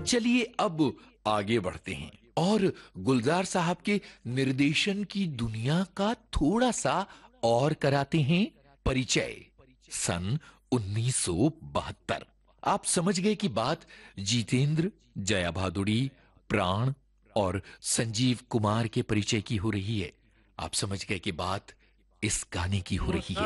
चलिए अब आगे बढ़ते हैं और गुलजार साहब के निर्देशन की दुनिया का थोड़ा सा और कराते हैं परिचय। सन 1972। आप समझ गए कि बात जितेंद्र, जया भादुड़ी, प्राण और संजीव कुमार के परिचय की हो रही है। आप समझ गए कि बात इस गाने की हो रही है।